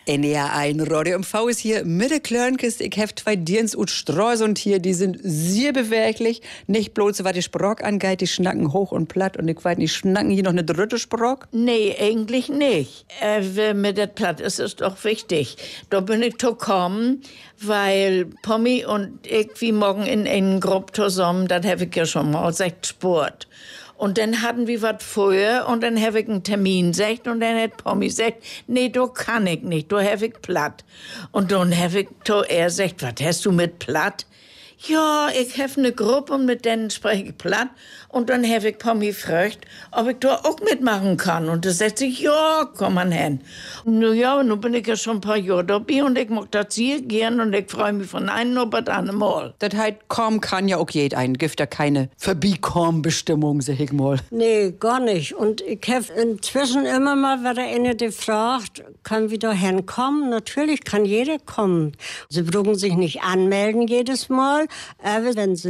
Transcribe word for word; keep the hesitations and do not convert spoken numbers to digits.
N D R eins Radio M V ist hier mit der Klörnkiste. Ich habe zwei Dirns und Streusund hier, die sind sehr beweglich. Nicht bloß, was die Sprock angeht, die schnacken hoch und platt. Und ich weiß nicht, schnacken hier noch eine dritte Sprock? Nee, eigentlich nicht. Äh, mit der Platt ist es doch wichtig. Da bin ich gekommen, weil Pommi und ich wie morgen in einer Gruppe zusammen, das habe ich ja schon mal gesagt, Sport. Und dann hatten wir was vorher und dann habe ich einen Termin gesagt und dann hat Pommi gesagt, nee, du kann ich nicht, du habe ich platt. Und dann habe ich to er gesagt, was hast du mit platt? Ja, ich habe eine Gruppe und mit denen spreche ich platt. Und dann habe ich Pommi gefragt, ob ich da auch mitmachen kann. Und da sagt sie, ja, komm mal hin. Na ja, nun bin ich ja schon ein paar Jahre dabei und ich mag das hier gern und ich freue mich von einem noch bis an Mal. Das heißt, kommen kann ja auch jeder ein. Gibt ja keine Verbeikommen-Bestimmung, sag ich mal. Nee, gar nicht. Und ich habe inzwischen immer mal, wenn der eine gefragt, kann wieder hinkommen. Natürlich kann jeder kommen. Sie brauchen sich nicht anmelden jedes Mal, aber wenn sie